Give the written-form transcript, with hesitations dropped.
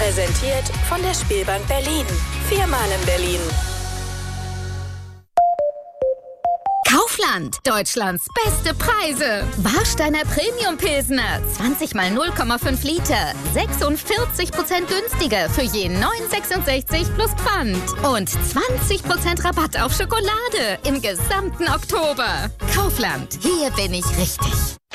Präsentiert von der Spielbank Berlin. 4-mal in Berlin. Kaufland, Deutschlands beste Preise. Warsteiner Premium Pilsner, 20 mal 0,5 Liter, 46% günstiger für je 9,66 plus Pfand. Und 20% Rabatt auf Schokolade im gesamten Oktober. Kaufland, hier bin ich richtig.